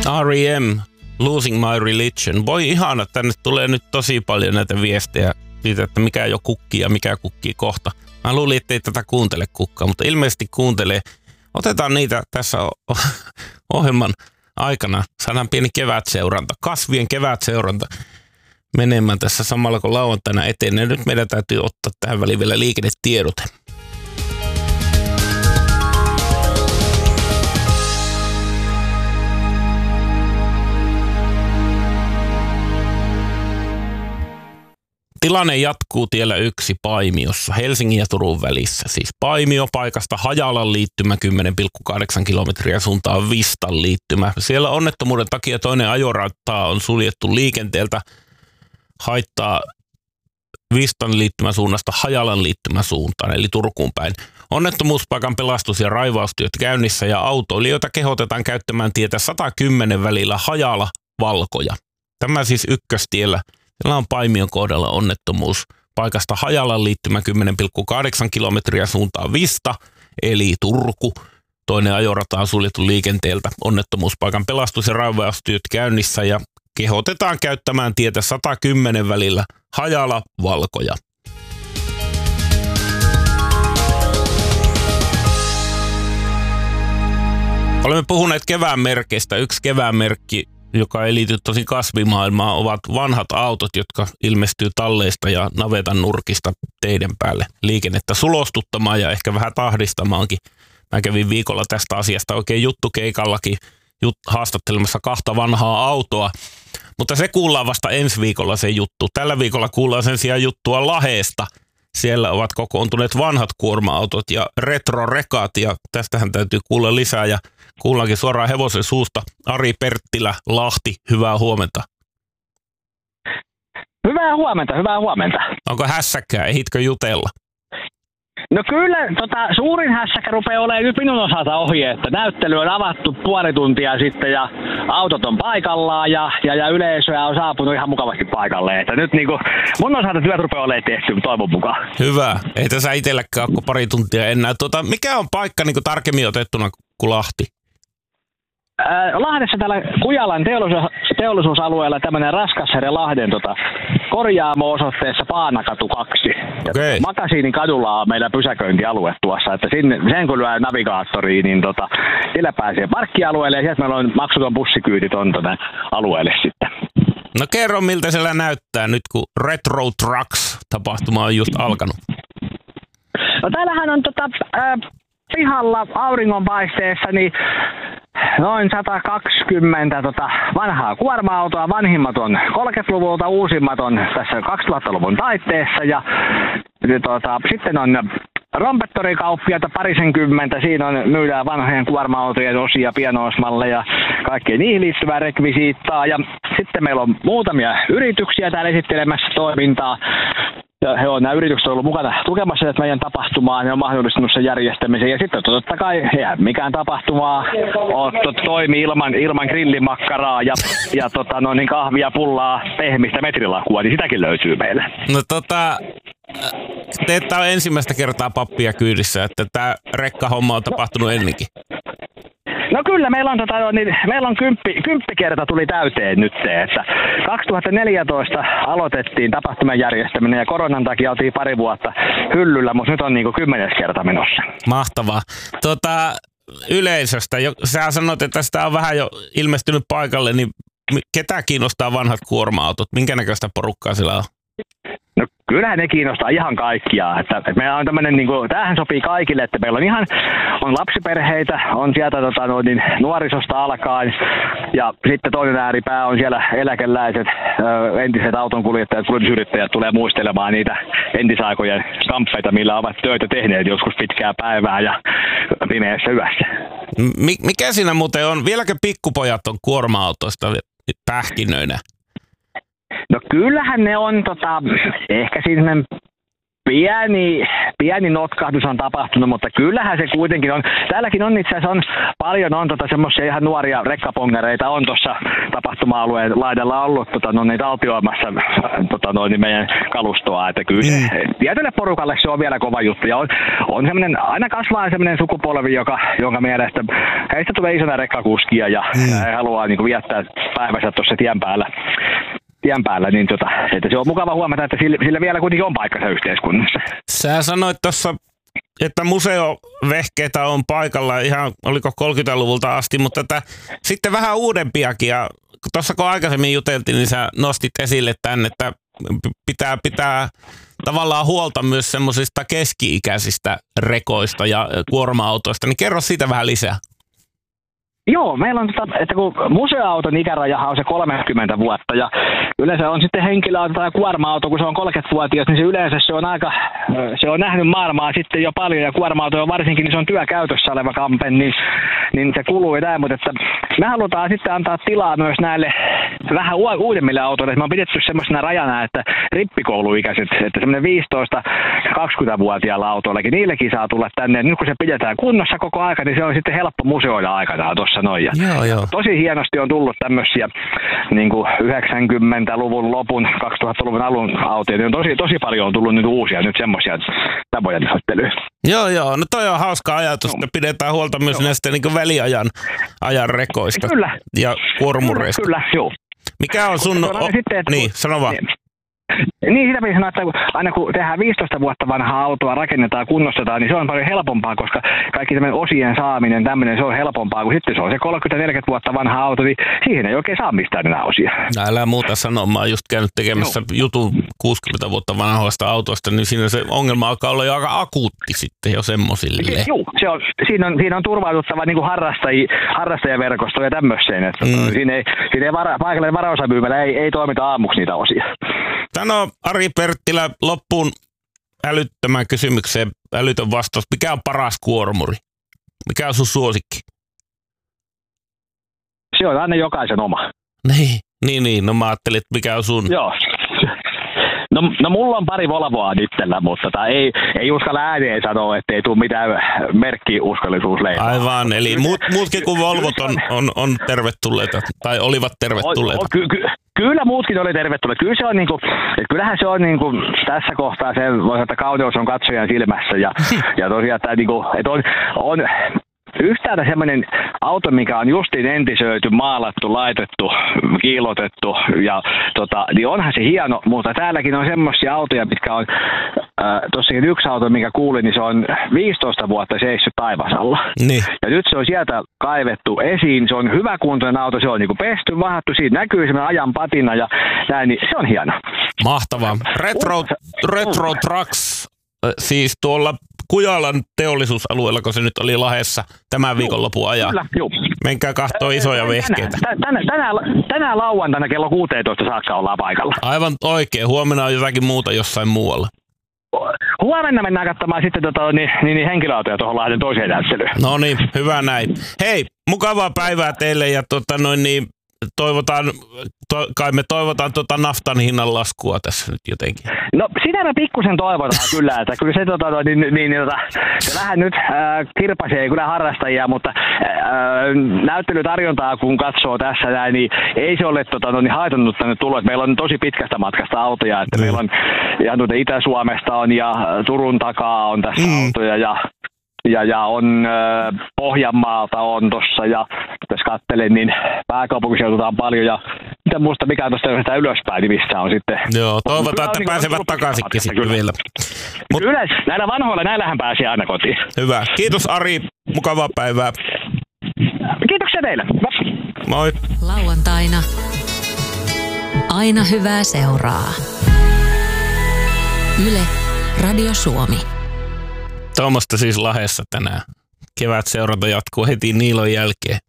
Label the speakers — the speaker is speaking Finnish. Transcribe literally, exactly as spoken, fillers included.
Speaker 1: R E M, Losing My Religion. Voi ihana, tänne tulee nyt tosi paljon näitä viestejä siitä, että mikä jo kukkii ja mikä kukkii kohta. Mä luulin, ettei tätä kuuntele kukkaa, mutta ilmeisesti kuuntelee. Otetaan niitä tässä ohjelman aikana. Saadaan pieni kevätseuranta, kasvien kevätseuranta menemään tässä samalla kun lauantaina etenee. Nyt meidän täytyy ottaa tähän väliin vielä liikennetiedote. Tilanne jatkuu tiellä yksi Paimiossa, Helsingin ja Turun välissä. Siis Paimio paikasta Hajalan liittymä kymmenen pilkku kahdeksan kilometriä suuntaan Vistan liittymä. Siellä onnettomuuden takia toinen ajorataa on suljettu liikenteeltä. Haittaa Vistan liittymäsuunnasta Hajalan liittymäsuuntaan, eli Turkuun päin. Onnettomuuspaikan pelastus- ja raivaustyöt käynnissä ja autoilijoita kehotetaan käyttämään tietä sata kymmenen välillä Hajala-Valkoja. Tämä siis ykköstiellä. Siellä on Paimion kohdalla onnettomuus paikasta Hajalan liittymä kymmenen pilkku kahdeksan kilometriä suuntaan Vista, eli Turku. Toinen ajorata on suljettu liikenteeltä. Onnettomuuspaikan pelastus- ja raivaustyöt käynnissä ja kehotetaan käyttämään tietä sata kymmenen välillä Hajala-Valkoja. Olemme puhuneet kevään merkeistä. Yksi kevään merkki, joka ei liity tosi kasvimaailmaan, ovat vanhat autot, jotka ilmestyy talleista ja navetan nurkista teiden päälle liikennettä sulostuttamaan ja ehkä vähän tahdistamaankin. Mä kävin viikolla tästä asiasta oikein juttukeikallakin jut- haastattelemassa kahta vanhaa autoa, mutta se kuullaan vasta ensi viikolla se juttu. Tällä viikolla kuullaan sen sijaan juttua Laheesta. Siellä ovat kokoontuneet vanhat kuorma-autot ja retrorekat ja tästähän täytyy kuulla lisää ja kuullaankin suoraan hevosen suusta. Ari Perttilä, Lahti, hyvää huomenta.
Speaker 2: Hyvää huomenta, hyvää huomenta.
Speaker 1: Onko hässäkkää, ehitkö jutella?
Speaker 2: No kyllä, tota, suurin hässäkkä rupeaa olemaan nyt minun osalta ohi, että näyttely on avattu puoli tuntia sitten ja autot on paikallaan ja, ja, ja yleisöä on saapunut ihan mukavasti paikalle. Että nyt niin kuin, mun osalta työt rupeaa olemaan tehty toivon mukaan.
Speaker 1: Hyvä, ei tässä itselläkään ole pari tuntia enää. Tota, mikä on paikka niin kuin tarkemmin otettuna kuin Lahti?
Speaker 2: Lahdessa täällä Kujalan teollisuus, teollisuusalueella tämmöinen Raskasherre Lahden tota, korjaamo-osoitteessa Paanakatu kaksi.
Speaker 1: Okay.
Speaker 2: Makasiinin kadulla on meillä pysäköintialue tuossa, että sinne, sen kun lyö navigaattoriin, niin tota, sillä pääsee parkkialueelle ja sieltä meillä on maksuton bussikyydit on tuonne alueelle sitten.
Speaker 1: No kerro miltä siellä näyttää nyt kun Retro Trucks -tapahtuma on just alkanut.
Speaker 2: No täällähän on tota, äh, pihalla auringonpaisteessa niin noin sata kaksikymmentä tota, vanhaa kuorma-autoa, vanhimmat on kolmekymmentäluvulta, uusimmat on tässä kaksituhattaluvun taitteessa ja tota, sitten on rompettorikauppiaita parisenkymmentä, siinä on myydään vanhojen kuorma-autojen osia, pienoismalleja, kaikkea niihin liittyvää rekvisiittaa ja sitten meillä on muutamia yrityksiä täällä esittelemässä toimintaa. Ja he on, nämä yritykset ovat olleet mukana tukemassa että meidän tapahtumaa, ne on mahdollistanut sen järjestämisen. Ja sitten totta kai eihän mikään tapahtumaa on, to, toimi ilman, ilman grillimakkaraa ja, ja tota, no, niin kahvia, pullaa, pehmistä metrilakua, niin sitäkin löytyy meille.
Speaker 1: No tota, te ette ole ensimmäistä kertaa pappia kyydissä, että tämä rekkahomma on tapahtunut ennenkin.
Speaker 2: No kyllä, meillä on, tota, niin, meillä on kymppi, kymppikerta tuli täyteen nyt, että kaksituhattaneljätoista aloitettiin tapahtuman järjestäminen ja koronan takia oltiin pari vuotta hyllyllä, mutta nyt on niin kuin kymmenes kerta menossa.
Speaker 1: Mahtavaa. Tota, yleisöstä, jo, sä sanoit, että sitä on vähän jo ilmestynyt paikalle, niin ketä kiinnostaa vanhat kuorma-autot? Minkä näköistä porukkaa sillä on?
Speaker 2: No kyllähän ne kiinnostaa ihan kaikkia. Että, että meillä on tämmöinen, niin kuin, tämähän sopii kaikille, että meillä on ihan on lapsiperheitä, on sieltä tota, no, niin, nuorisosta alkaen ja sitten toinen ääripää on siellä eläkeläiset, ö, entiset autonkuljettajat, kuljetusyrittäjät tulee muistelemaan niitä entisaikojen kamppeita, millä ovat töitä tehneet joskus pitkää päivää ja pimeässä yössä.
Speaker 1: Mikä siinä muuten on? Vieläkö pikkupojat on kuorma-autoista pähkinöinä?
Speaker 2: No kyllähän ne on tota, ehkä siinä pieni, pieni notkahdus on tapahtunut, mutta kyllähän se kuitenkin on. Täälläkin on itse asiassa on paljon on tota semmoisia ihan nuoria rekkapongereita on tuossa tapahtuma-alueen laidalla ollut tota, no, niitä altioimassa tota, no, niin meidän kalustoa. Että kyllä se, mm. tietylle porukalle se on vielä kova juttu. Ja on, on semmoinen, aina kasvaa semmoinen sukupolvi, joka, jonka mielestä heistä tulee isona rekkakuskia ja mm. he haluaa niin kuin, viettää päivänsä tuossa tien päällä. tien päällä, niin tota, että se on mukava huomata, että sillä, sillä vielä kuitenkin on paikkansa yhteiskunnassa.
Speaker 1: Sä sanoit tuossa, että museovehkeitä on paikalla ihan, oliko kolmekymmentäluvulta asti, mutta tätä, sitten vähän uudempiakin. Ja tuossa kun aikaisemmin juteltiin, niin sä nostit esille tämän, että pitää, pitää tavallaan huolta myös semmoisista keski-ikäisistä rekoista ja kuorma-autoista. Niin kerro siitä vähän lisää.
Speaker 2: Joo, meillä on, tota, että kun museoauton ikärajahan on se kolmekymmentä vuotta ja yleensä on sitten henkilöauto tai kuorma-auto, kun se on kolmekymmentävuotias, niin se yleensä se on aika, se on nähnyt maailmaa sitten jo paljon ja kuorma-auto on varsinkin, niin se on työkäytössä oleva kampe, niin, niin se kuluu ja näin, mutta että me halutaan sitten antaa tilaa myös näille vähän uudemmille autoille. Me on pidetty semmoisena rajana, että rippikouluikäiset, että semmoinen viisitoista-kaksikymmentävuotiailla autoillakin, niillekin saa tulla tänne. Nyt kun se pidetään kunnossa koko aika, niin se on sitten helppo museoida aikanaan tuossa noin.
Speaker 1: Joo, joo.
Speaker 2: Tosi hienosti on tullut tämmöisiä niin kuin yhdeksänkymmentäluvun lopun, kaksituhattaluvun alun autoja, niin on tosi, tosi paljon on tullut nyt uusia nyt semmoisia tapoja näyttelyä.
Speaker 1: Joo, joo. No toi on hauska ajatus, että pidetään huolta myös joo. näistä niin kuin väliajan ajan rekoista
Speaker 2: kyllä.
Speaker 1: ja kuormureista.
Speaker 2: Kyllä, kyllä, joo.
Speaker 1: Mikä on sun...
Speaker 2: On sitten,
Speaker 1: niin, sano vaan.
Speaker 2: Niin. Niin, sitä pitää sanoa, että aina kun tehdään viisitoista vuotta vanhaa autoa, rakennetaan, kunnostetaan, niin se on paljon helpompaa, koska kaikki tämmöinen osien saaminen, tämmöinen, se on helpompaa, kun sitten se on se kolmekymmentä neljäkymmentä vuotta vanha auto, niin siihen ei oikein saa mistään enää osia.
Speaker 1: No älä muuta sanoa, mä oon just käynyt tekemässä no. jutun kuusikymmentä vuotta vanhoista autosta, niin siinä se ongelma alkaa olla jo aika akuutti sitten jo semmosille.
Speaker 2: Joo, se on, siinä, on, siinä on turvauduttava niin kuin harrastaj, harrastajaverkosto ja tämmöiseen, että mm. siinä ei, siinä ei vara, paikallinen varaosamyymälä ei, ei toimita aamuksi niitä osia.
Speaker 1: Sano Ari Perttilä loppuun älyttömän kysymykseen älytön vastaus. Mikä on paras kuormuri? Mikä on sun suosikki?
Speaker 2: Se on aina jokaisen oma.
Speaker 1: Niin, niin, niin. No mä ajattelin, että mikä on sun.
Speaker 2: Joo. No, no mulla on pari Volvoa itsellä, mutta tai ei, ei uskalla ääneen sanoa, että ei tule mitään merkkiuskollisuusleipää.
Speaker 1: Aivan, eli muut, muutkin kuin Volvot on, on, on tervetulleita, tai olivat tervetulleita.
Speaker 2: O, o, ky, ky, kyllä muutkin oli tervetulleita. Kyllä se on niinku, että kyllähän se on niinku, tässä kohtaa se, voi sanoa, että kauneus on katsojan silmässä. Ja, ja tosiaan, että, niinku, että on, on yhtäältä semmoinen auto, mikä on justiin entisöity, maalattu, laitettu, kiilotettu, ja tota, niin onhan se hieno, mutta täälläkin on semmoisia autoja, mitkä on, äh, tossakin yksi auto, mikä kuulin, niin se on viisitoista vuotta seissyt taivasalla.
Speaker 1: Niin.
Speaker 2: Ja nyt se on sieltä kaivettu esiin, se on hyväkuntoinen auto, se on niinku pesty, vahattu, siitä näkyy semmoinen ajan patina ja näin, niin se on hieno.
Speaker 1: Mahtavaa. Retro, retro Trucks, siis tuolla Kujalan teollisuusalueella, kun se nyt oli Lahdessa tämän viikonlopun ajan.
Speaker 2: Kyllä, joo.
Speaker 1: Menkää kahtoo isoja vehkeitä.
Speaker 2: Tänään, tänään, tänään lauantaina kello kuusitoista saakka ollaan paikalla.
Speaker 1: Aivan oikein. Huomenna on jotakin muuta jossain muualla.
Speaker 2: Huomenna mennään katsomaan sitten tota, niin, niin henkilöautoja tuohon Lahden toiseen näyttelyyn.
Speaker 1: No niin, hyvä näin. Hei, mukavaa päivää teille ja tota noin niin, toivotaan, to, kai me toivotaan tota naftan hinnan laskua tässä nyt jotenkin.
Speaker 2: No sitä me pikkusen toivotaan kyllä, että kyllä se, tota, niin, niin, niin, tota, se vähän nyt äh, kirpaisee kyllä harrastajia, mutta äh, näyttelytarjontaa kun katsoo tässä näin, niin ei se ole tota, no, niin haitannut tänne tullut. Meillä on tosi pitkästä matkasta autoja, että mm. meillä on ihan tuota Itä-Suomesta on ja Turun takaa on tässä mm. autoja ja Ja, ja on äh, Pohjanmaalta on tossa ja jos katselen, niin pääkaupunkiseuduta on paljon ja mitä muista mikä on tuosta ylöspäin, niin missä on sitten.
Speaker 1: Joo, toivotaan, että niin pääsevät takaisinkin sitten vielä.
Speaker 2: Mut, kyllä, näillä vanhoilla, näillähän pääsee aina kotiin.
Speaker 1: Hyvä. Kiitos Ari, mukavaa päivää.
Speaker 2: Kiitoksia teille.
Speaker 1: Moi.
Speaker 3: Lauantaina aina hyvää seuraa. Yle, Radio Suomi.
Speaker 1: Tuommoista siis Lahdessa tänään. Kevätseuranta jatkuu heti Niilon jälkeen.